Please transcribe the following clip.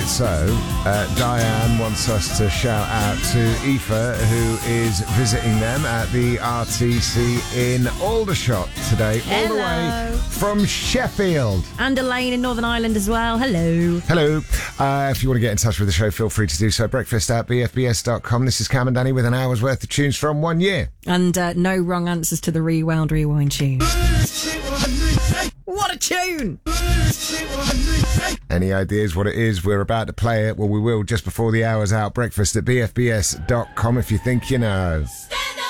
it so. Diane wants us to shout out to Aoife, who is visiting them at the RTC in Aldershot today, all the way from Sheffield. And Elaine in Northern Ireland as well. Hello. Hello. If you want to get in touch with the show, feel free to do so. breakfast@bfbs.com. This is Cam and Danny with an hour's worth of tunes from 1 year. And no wrong answers to the Rewind tune. What a tune! Any ideas what it is? We're about to play it. Well, we will just before the hour's out. breakfast@bfbs.com if you think you know.